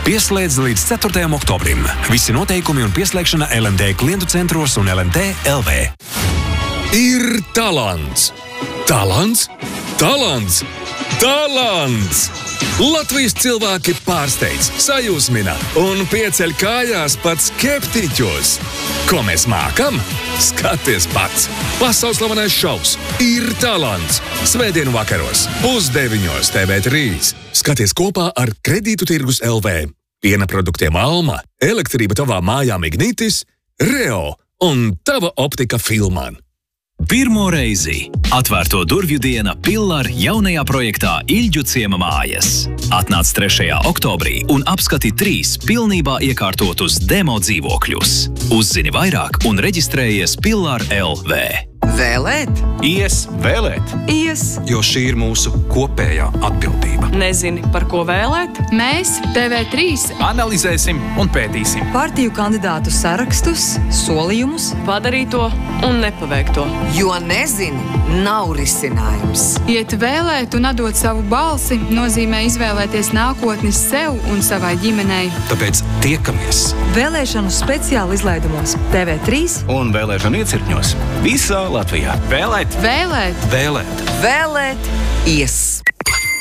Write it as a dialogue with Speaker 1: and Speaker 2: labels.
Speaker 1: Pieslēdz līdz 4. oktobrim. Visi noteikumi un pieslēgšana LMT klientu centros un LMT LV.
Speaker 2: Ir talants! Talants! Talants! Talants! Latvijas cilvēki pārsteidz, sajūsmina un pieceļ kājās pat skeptiķos. Ko mēs mākam? Skaties pats! Pasaules slavenais šovs Ir talants! Svētdienu vakaros, 8:30 TV3. Skaties kopā ar Kredītu tirgus LV. Piena produktiem Alma, elektrība tavā mājām Ignitis, Reo un tava optika Filman.
Speaker 3: Pirmo reizi atvērto durvju diena Pillar jaunajā projektā Ilģu ciema mājas. Atnāc 3. oktobrī un apskati 3 pilnībā iekārtotus demo dzīvokļus. Uzzini vairāk un reģistrējies Pillar LV.
Speaker 4: Vēlēt?
Speaker 5: Ies vēlēt.
Speaker 4: Ies.
Speaker 5: Jo šī ir mūsu kopējā atbildība.
Speaker 6: Nezini, par ko vēlēt?
Speaker 7: Mēs, TV3,
Speaker 5: Analizēsim un pētīsim.
Speaker 4: Partiju kandidātu sarakstus, solījumus,
Speaker 6: Padarīto un nepaveikto.
Speaker 4: jo nezini, nav risinājums.
Speaker 7: iet vēlēt un atdot savu balsi nozīmē izvēlēties nākotni sev un savai ģimenei.
Speaker 5: Tāpēc tiekamies
Speaker 4: Vēlēšanu speciāli izlaidumos TV3.
Speaker 5: un vēlēšanu iecirkņos visā Latvijā. Vēlēt!
Speaker 7: Vēlēt!
Speaker 5: Vēlēt!
Speaker 4: Vēlēt ies.